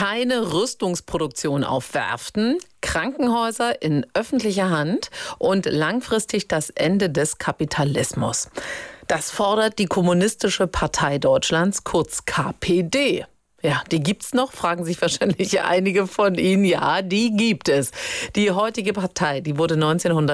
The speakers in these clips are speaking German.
Keine Rüstungsproduktion auf Werften, Krankenhäuser in öffentlicher Hand und langfristig das Ende des Kapitalismus. Das fordert die Kommunistische Partei Deutschlands, kurz KPD. Ja, die gibt's noch, fragen sich wahrscheinlich einige von Ihnen. Ja, die gibt es. Die heutige Partei, die wurde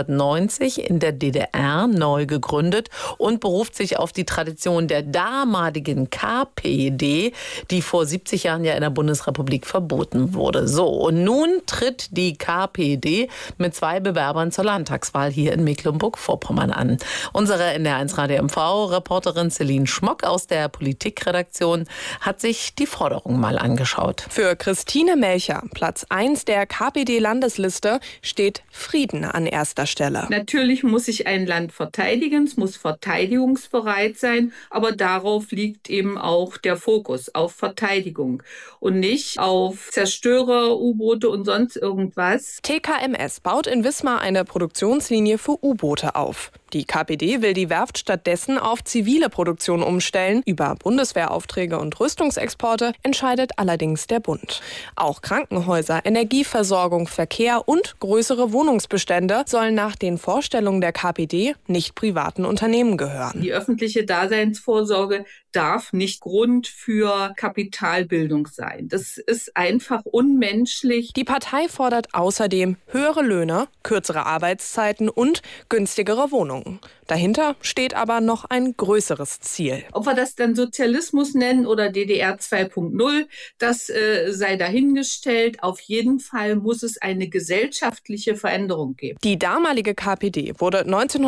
1990 in der DDR neu gegründet und beruft sich auf die Tradition der damaligen KPD, die vor 70 Jahren ja in der Bundesrepublik verboten wurde. So, und nun tritt die KPD mit 2 Bewerbern zur Landtagswahl hier in Mecklenburg-Vorpommern an. Unsere NDR1 Radio MV-Reporterin Celine Schmock aus der Politikredaktion hat sich die Forderung mal angeschaut. Für Christine Melcher, Platz 1 der KPD-Landesliste, steht Frieden an erster Stelle. Natürlich muss sich ein Land verteidigen, es muss verteidigungsbereit sein, aber darauf liegt eben auch der Fokus, auf Verteidigung und nicht auf Zerstörer, U-Boote und sonst irgendwas. TKMS baut in Wismar eine Produktionslinie für U-Boote auf. Die KPD will die Werft stattdessen auf zivile Produktion umstellen. Über Bundeswehraufträge und Rüstungsexporte entscheidet allerdings der Bund. Auch Krankenhäuser, Energieversorgung, Verkehr und größere Wohnungsbestände sollen nach den Vorstellungen der KPD nicht privaten Unternehmen gehören. Die öffentliche Daseinsvorsorge darf nicht Grund für Kapitalbildung sein. Das ist einfach unmenschlich. Die Partei fordert außerdem höhere Löhne, kürzere Arbeitszeiten und günstigere Wohnungen. Dahinter steht aber noch ein größeres Ziel. Ob wir das dann Sozialismus nennen oder DDR 2.0, das sei dahingestellt. Auf jeden Fall muss es eine gesellschaftliche Veränderung geben. Die damalige KPD wurde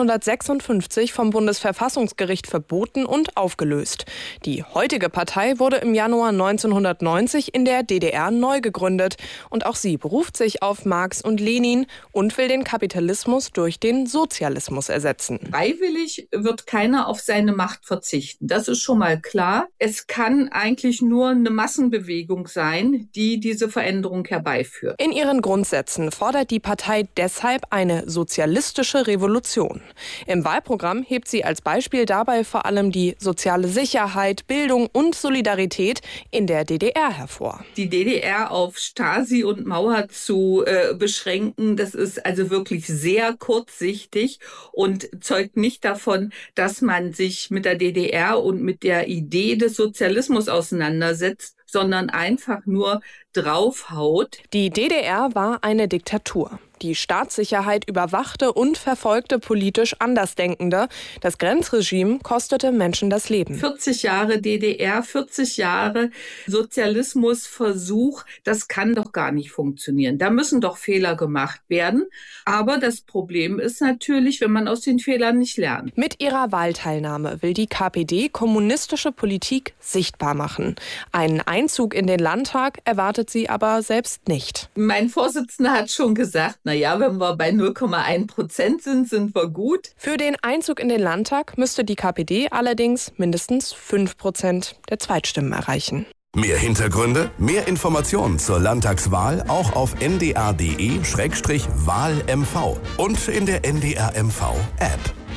1956 vom Bundesverfassungsgericht verboten und aufgelöst. Die heutige Partei wurde im Januar 1990 in der DDR neu gegründet. Und auch sie beruft sich auf Marx und Lenin und will den Kapitalismus durch den Sozialismus ersetzen. Freiwillig wird keiner auf seine Macht verzichten. Das ist schon mal klar. Es kann eigentlich nur eine Massenbewegung sein, die diese Veränderung herbeiführt. In ihren Grundsätzen fordert die Partei deshalb eine sozialistische Revolution. Im Wahlprogramm hebt sie als Beispiel dabei vor allem die soziale Sicherheit, Bildung und Solidarität in der DDR hervor. Die DDR auf Stasi und Mauer zu beschränken, das ist also wirklich sehr kurzsichtig und zeugt nicht davon, dass man sich mit der DDR und mit der Idee des Sozialismus auseinandersetzt, sondern einfach nur draufhaut. Die DDR war eine Diktatur. Die Staatssicherheit überwachte und verfolgte politisch Andersdenkende. Das Grenzregime kostete Menschen das Leben. 40 Jahre DDR, 40 Jahre Sozialismusversuch, das kann doch gar nicht funktionieren. Da müssen doch Fehler gemacht werden. Aber das Problem ist natürlich, wenn man aus den Fehlern nicht lernt. Mit ihrer Wahlteilnahme will die KPD kommunistische Politik sichtbar machen. Einen Einzug in den Landtag erwartet sie aber selbst nicht. Mein Vorsitzender hat schon gesagt, naja, wenn wir bei 0,1% sind wir gut. Für den Einzug in den Landtag müsste die KPD allerdings mindestens 5% der Zweitstimmen erreichen. Mehr Hintergründe, mehr Informationen zur Landtagswahl auch auf ndr.de/wahlmv und in der NDR MV App.